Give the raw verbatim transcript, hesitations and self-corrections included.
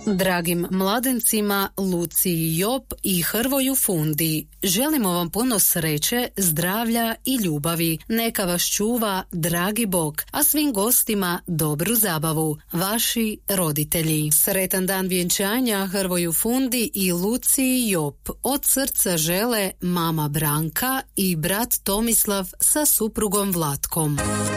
Dragim mladencima Luciji Jop i Hrvoju Fundi, želimo vam puno sreće, zdravlja i ljubavi. Neka vas čuva dragi Bog, a svim gostima dobru zabavu. Vaši roditelji. Sretan dan vjenčanja Hrvoju Fundi i Luciji Jop. Od srca žele mama Branka i brat Tomislav sa suprugom Vlatkom.